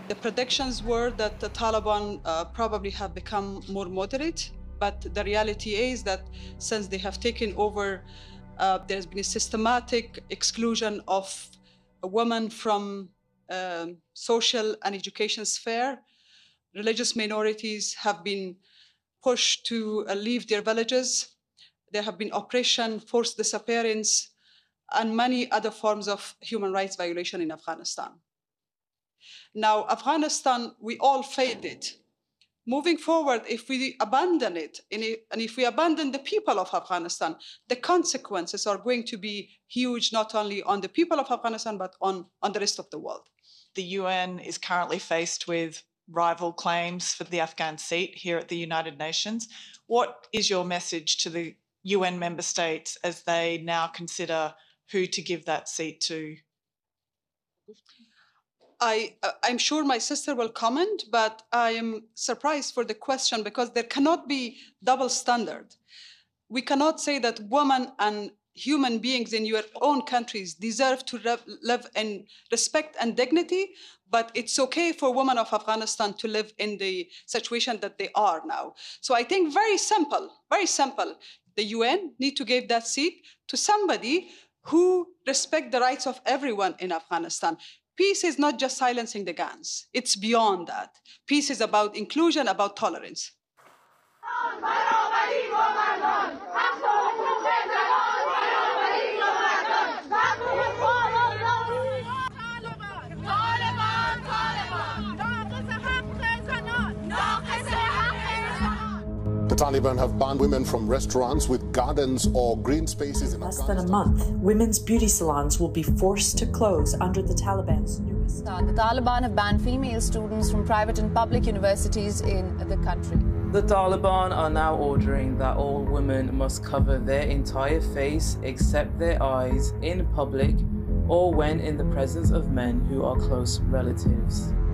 The predictions were that the Taliban probably have become more moderate, but the reality is that since they have taken over, there's been a systematic exclusion of women from social and education sphere. Religious minorities have been pushed to leave their villages. There have been oppression, forced disappearance, and many other forms of human rights violation in Afghanistan. Now, Afghanistan, we all failed it. Moving forward, if we abandon it, and if we abandon the people of Afghanistan, the consequences are going to be huge, not only on the people of Afghanistan, but on the rest of the world. The UN is currently faced with rival claims for the Afghan seat here at the United Nations. What is your message to the UN member states as they now consider who to give that seat to? I'm sure my sister will comment, but I am surprised for the question because there cannot be double standard. We cannot say that women and human beings in your own countries deserve to live in respect and dignity, but it's okay for women of Afghanistan to live in the situation that they are now. So I think very simple, the UN need to give that seat to somebody who respects the rights of everyone in Afghanistan. Peace is not just silencing the guns. It's beyond that. Peace is about inclusion, about tolerance. The Taliban have banned women from restaurants with gardens or green spaces in less than a month. Women's beauty salons will be forced to close under the Taliban's newest. The Taliban have banned female students from private and public universities in the country. The Taliban are now ordering that all women must cover their entire face except their eyes in public or when in the presence of men who are close relatives.